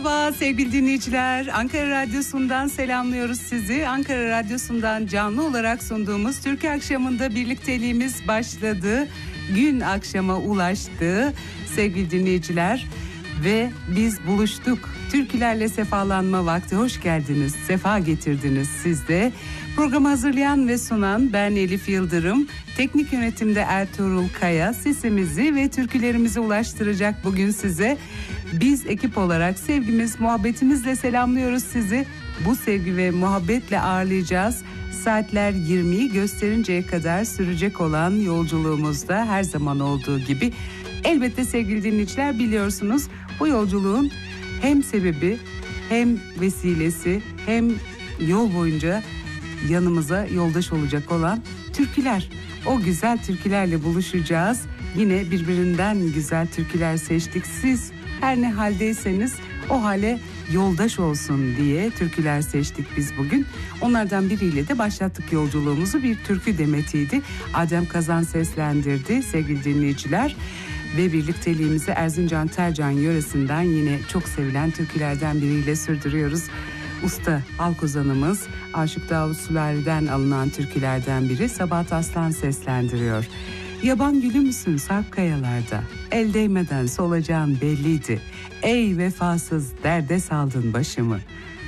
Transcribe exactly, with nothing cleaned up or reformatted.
Merhaba sevgili dinleyiciler. Ankara Radyosu'ndan selamlıyoruz sizi. Ankara Radyosu'ndan canlı olarak sunduğumuz Türkü Akşamı'nda birlikteliğimiz başladı. Gün akşama ulaştı sevgili dinleyiciler. Ve biz buluştuk. Türkülerle sefalanma vakti. Hoş geldiniz, sefa getirdiniz siz de. Programı hazırlayan ve sunan ben Elif Yıldırım. Teknik yönetimde Ertuğrul Kaya sesimizi ve türkülerimizi ulaştıracak bugün size. Biz ekip olarak sevgimiz, muhabbetimizle selamlıyoruz sizi. Bu sevgi ve muhabbetle ağırlayacağız. Saatler yirmiyi gösterinceye kadar sürecek olan yolculuğumuzda her zaman olduğu gibi. Elbette sevgili dinleyiciler, biliyorsunuz bu yolculuğun hem sebebi hem vesilesi hem yol boyunca yanımıza yoldaş olacak olan türküler. O güzel türkülerle buluşacağız. Yine birbirinden güzel türküler seçtik. Siz her ne haldeyseniz o hale yoldaş olsun diye türküler seçtik biz bugün. Onlardan biriyle de başlattık yolculuğumuzu. Bir türkü demetiydi. Adem Kazan seslendirdi sevgili dinleyiciler. Ve birlikteliğimizi Erzincan Tercan yöresinden yine çok sevilen türkülerden biriyle sürdürüyoruz. Usta halk ozanımız Aşık Davut Sulari'den alınan türkülerden biri Sabahat Aslan seslendiriyor. Yaban gülü müsün sarp kayalarda, el değmeden solacağın belliydi. Ey vefasız derde saldın başımı.